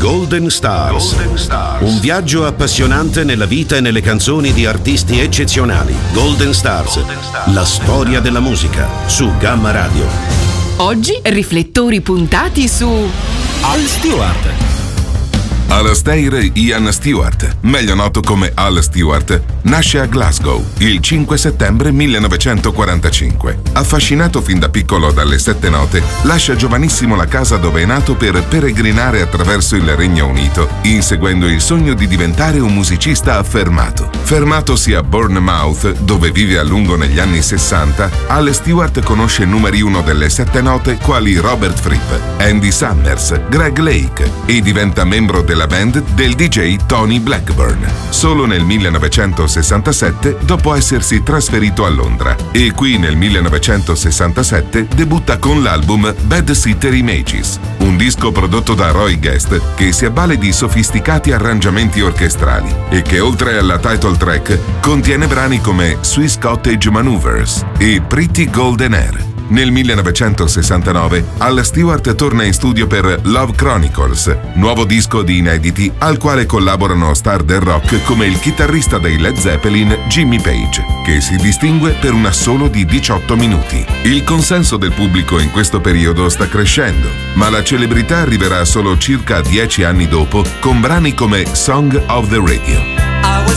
Golden Stars. Un viaggio appassionante nella vita e nelle canzoni di artisti eccezionali. Golden Stars. La storia della musica su Gamma Radio. Oggi riflettori puntati su Al Stewart. Alastair Ian Stewart, meglio noto come Al Stewart, nasce a Glasgow il 5 settembre 1945. Affascinato fin da piccolo dalle sette note, lascia giovanissimo la casa dove è nato per peregrinare attraverso il Regno Unito, inseguendo il sogno di diventare un musicista affermato. Fermatosi a Bournemouth, dove vive a lungo negli anni 60, Al Stewart conosce numeri uno delle sette note quali Robert Fripp, Andy Summers, Greg Lake e diventa membro della band del DJ Tony Blackburn. Solo nel 1967, dopo essersi trasferito a Londra, e qui nel 1967 debutta con l'album Bed Sitter Images, un disco prodotto da Roy Guest che si avvale di sofisticati arrangiamenti orchestrali e che oltre alla title track contiene brani come Swiss Cottage Maneuvers e Pretty Golden Hair. Nel 1969 Al Stewart torna in studio per Love Chronicles, nuovo disco di inediti al quale collaborano star del rock come il chitarrista dei Led Zeppelin Jimmy Page, che si distingue per un assolo di 18 minuti. Il consenso del pubblico in questo periodo sta crescendo, ma la celebrità arriverà solo circa 10 anni dopo con brani come Song of the Radio.